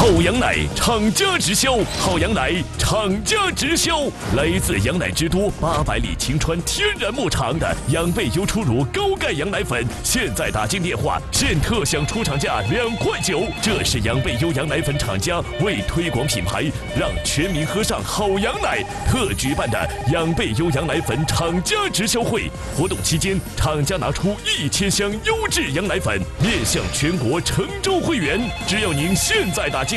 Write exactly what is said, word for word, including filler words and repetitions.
好羊奶厂家直销，好羊奶厂家直销，来自羊奶之都八百里晴川天然牧场的养贝优初乳高钙羊奶粉，现在打进电话现特享出厂价两块九。这是养贝优羊奶粉厂家为推广品牌，让全民喝上好羊奶特举办的养贝优羊奶粉厂家直销会。活动期间，厂家拿出一千箱优质羊奶粉面向全国诚州会员，只要您现在打进